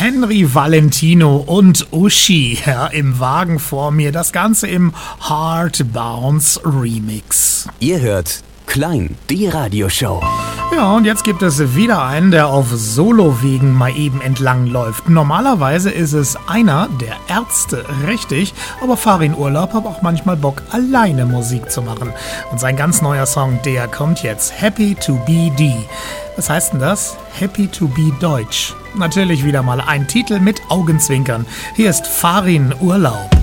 Henry Valentino und Uschi, ja, im Wagen vor mir. Das Ganze im Heart Bounce Remix. Ihr hört Klein, die Radioshow. Ja, und jetzt gibt es wieder einen, der auf Solowegen mal eben entlang läuft. Normalerweise ist es einer der Ärzte, richtig, aber Farin Urlaub hat auch manchmal Bock, alleine Musik zu machen. Und sein ganz neuer Song, der kommt jetzt, Happy to be D. Was heißt denn das? Happy to be Deutsch. Natürlich wieder mal ein Titel mit Augenzwinkern. Hier ist Farin Urlaub.